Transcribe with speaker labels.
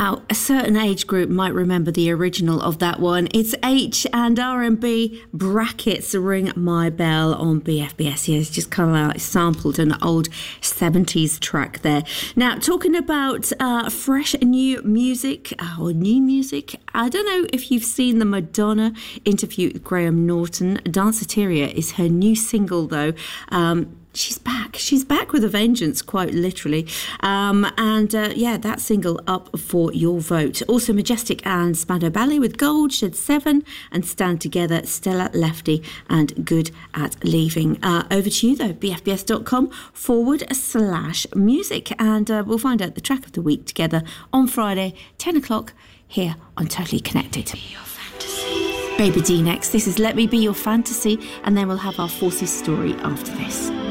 Speaker 1: Now, a certain age group might remember the original of that one. It's H and R&B Brackets Ring My Bell on BFBS. Yeah, it's just kind of like sampled an old 70s track there. Now, talking about fresh new music, new music, I don't know if you've seen the Madonna interview with Graham Norton. Danceteria is her new single, though. She's back. She's back with a vengeance, quite literally. That single up for your vote. Also, Majestic and Spandau Ballet with Gold, Shed 7, and Stand Together, Stella Lefty, and Good at Leaving. Over to you, though, bfbs.com/music. And we'll find out the track of the week together on Friday, 10 o'clock, here on Totally Connected. Baby D next. This is Let Me Be Your Fantasy, and then we'll have our Forces story after this.